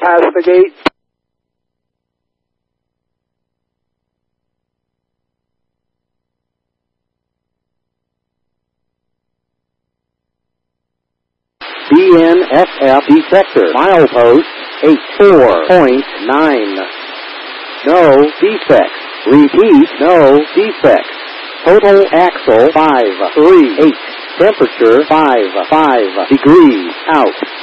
Pass the gate. DNFF detector. Milepost 84.9. No defects. Repeat, no defects. Total axle 538. Temperature 55 degrees out.